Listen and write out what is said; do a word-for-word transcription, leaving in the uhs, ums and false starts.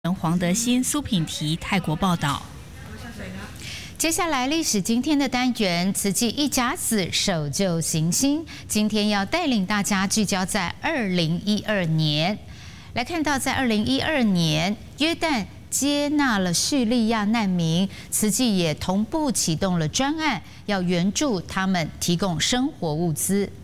黄德兴、苏品缇泰国报道。 接下来历史今天的单元，慈济一甲子守旧行新，今天要带领大家聚焦在二零一二年，来看到在二零一二年，约旦接纳了叙利亚难民，慈济也同步启动了专案，要援助他们提供生活物资。